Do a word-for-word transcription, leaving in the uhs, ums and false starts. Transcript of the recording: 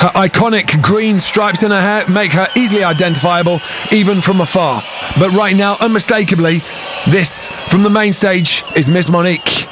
Her iconic green stripes in her hair make her easily identifiable, even from afar. But right now, unmistakably, this, from the main stage, is Miss Monique.